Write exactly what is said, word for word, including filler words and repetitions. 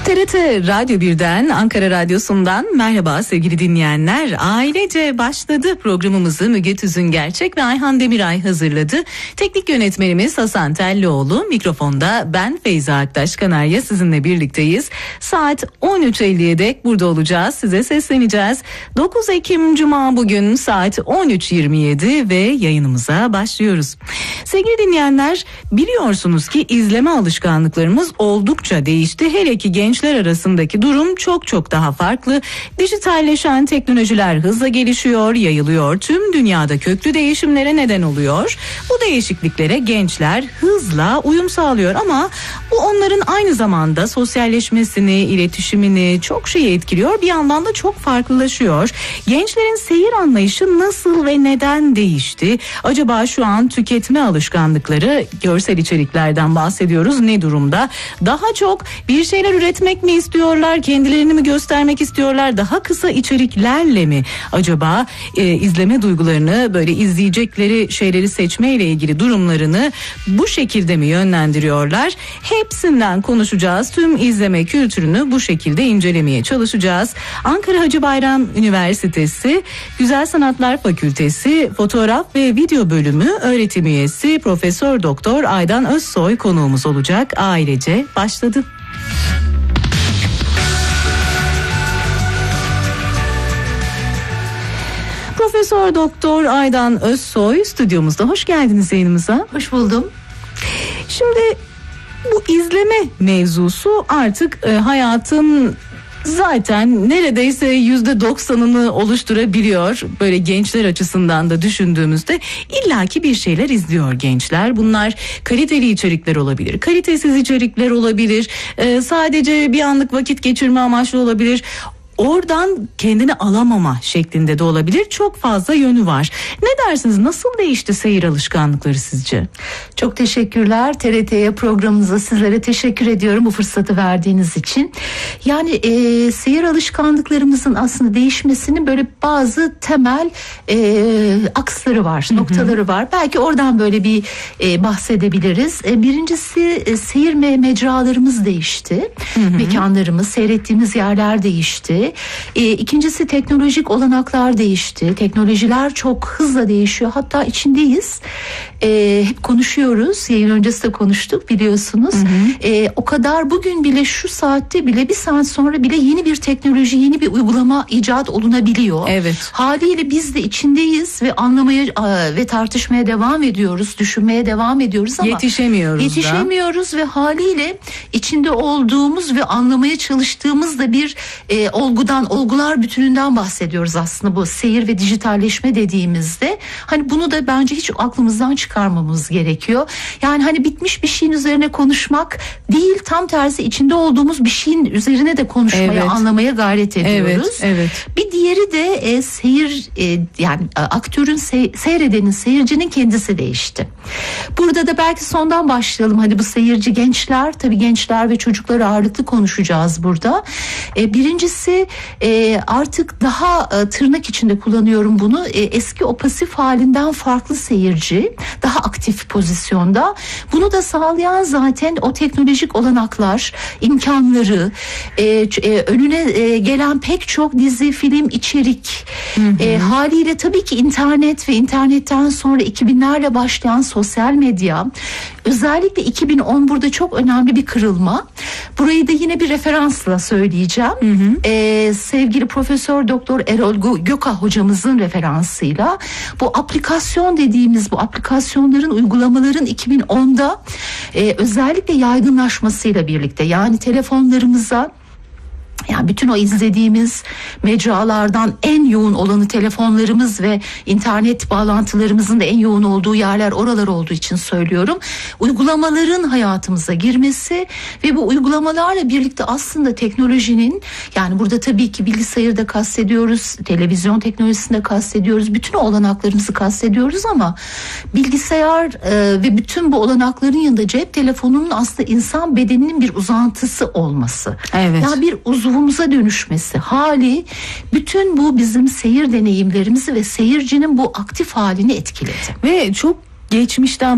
T R T Radyo birden, Ankara Radyosu'ndan merhaba sevgili dinleyenler. Ailece başladı programımızı Müge Tüzün Gerçek ve Ayhan Demiray hazırladı. Teknik yönetmenimiz Hasan Tellioğlu, mikrofonda ben Feyza Aktaş Kanarya sizinle birlikteyiz. Saat on üç elliye dek burada olacağız, size sesleneceğiz. dokuz Ekim Cuma bugün saat on üç yirmi yedi ve yayınımıza başlıyoruz. Sevgili dinleyenler, biliyorsunuz ki izleme alışkanlıklarımız oldukça değişti. Hele ki gençler arasındaki durum çok çok daha farklı. Dijitalleşen teknolojiler hızla gelişiyor, yayılıyor. Tüm dünyada köklü değişimlere neden oluyor. Bu değişikliklere gençler hızla uyum sağlıyor ama bu onların aynı zamanda sosyalleşmesini, iletişimini, çok şeyi etkiliyor. Bir yandan da çok farklılaşıyor. Gençlerin seyir anlayışı nasıl ve neden değişti? Acaba şu an tüketme alışkanlıkları, görsel içeriklerden bahsediyoruz, ne durumda? Daha çok bir şeyler üretmek mi istiyorlar, kendilerini mi göstermek istiyorlar, daha kısa içeriklerle mi acaba e, izleme duygularını, böyle izleyecekleri şeyleri seçme ile ilgili durumlarını bu şekilde mi yönlendiriyorlar? Hepsinden konuşacağız. Tüm izleme kültürünü bu şekilde incelemeye çalışacağız. Ankara Hacı Bayram Üniversitesi Güzel Sanatlar Fakültesi Fotoğraf ve Video Bölümü öğretim üyesi Profesör Doktor Aydan Özsoy konuğumuz olacak. Ailece başladı. Profesör Doktor Aydan Özsoy stüdyomuzda. Hoş geldiniz yayınımıza. Hoş buldum. Şimdi bu izleme mevzusu artık e, hayatın zaten neredeyse yüzde doksanını oluşturabiliyor. Böyle gençler açısından da düşündüğümüzde illaki bir şeyler izliyor gençler. Bunlar kaliteli içerikler olabilir, kalitesiz içerikler olabilir, ee, sadece bir anlık vakit geçirme amaçlı olabilir. Oradan kendini alamama şeklinde de olabilir. Çok fazla yönü var. Ne dersiniz? Nasıl değişti seyir alışkanlıkları sizce? Çok teşekkürler. T R T'ye, programımıza, sizlere teşekkür ediyorum bu fırsatı verdiğiniz için. Yani e, seyir alışkanlıklarımızın aslında değişmesinin böyle bazı temel e, aksları var, hı hı. noktaları var. Belki oradan böyle bir e, bahsedebiliriz. E, birincisi e, seyir me- mecralarımız değişti. Hı hı. Mekanlarımız, seyrettiğimiz yerler değişti. E, ikincisi teknolojik olanaklar değişti. Teknolojiler çok hızla değişiyor. Hatta içindeyiz. E, hep konuşuyoruz. Yayın öncesi de konuştuk biliyorsunuz. Hı hı. E, o kadar bugün bile şu saatte bile bir saat sonra bile yeni bir teknoloji, yeni bir uygulama icat olunabiliyor. Evet. Haliyle biz de içindeyiz ve anlamaya ve tartışmaya devam ediyoruz. Düşünmeye devam ediyoruz ama yetişemiyoruz. Yetişemiyoruz da. Ve haliyle içinde olduğumuz ve anlamaya çalıştığımız da bir e, olgudan, olgular bütününden bahsediyoruz aslında bu seyir ve dijitalleşme dediğimizde. Hani bunu da bence hiç aklımızdan çıkarmamamız gerekiyor. Yani hani bitmiş bir şeyin üzerine konuşmak değil, tam tersi içinde olduğumuz bir şeyin üzerine de konuşmaya, evet. anlamaya gayret ediyoruz. Evet, evet. Bir diğeri de e, seyir e, yani aktörün, sey- seyredenin, seyircinin kendisi değişti. Burada da belki sondan başlayalım. Hani bu seyirci gençler, tabii gençler ve çocuklar ağırlıklı konuşacağız burada. E, birincisi e, artık daha e, tırnak içinde kullanıyorum bunu. E, eski o pasif halinden farklı seyirci, daha aktif pozisyonda. Bunu da sağlayan zaten o teknolojik olanaklar, imkanları, e, e, önüne e, gelen pek çok dizi, film, içerik. Hı hı. E, haliyle tabii ki internet ve internetten sonra iki binlerle başlayan sosyal medya, özellikle iki bin on burada çok önemli bir kırılma. Burayı da yine bir referansla söyleyeceğim. Hı hı. Ee, sevgili Profesör Doktor Erol Göka hocamızın referansıyla bu aplikasyon dediğimiz bu aplikasyonların, uygulamaların iki bin onda e, özellikle yaygınlaşmasıyla birlikte, yani telefonlarımıza, yani bütün o izlediğimiz mecralardan en yoğun olanı telefonlarımız ve internet bağlantılarımızın da en yoğun olduğu yerler oralar olduğu için söylüyorum. Uygulamaların hayatımıza girmesi ve bu uygulamalarla birlikte aslında teknolojinin, yani burada tabii ki bilgisayarı da kastediyoruz, televizyon teknolojisini de kastediyoruz, bütün o olanaklarımızı kastediyoruz ama bilgisayar e, ve bütün bu olanakların yanında cep telefonunun aslında insan bedeninin bir uzantısı olması. Evet. Yani bir uzvumuza dönüşmesi hali bütün bu bizim seyir deneyimlerimizi ve seyircinin bu aktif halini etkiledi. Ve çok geçmişten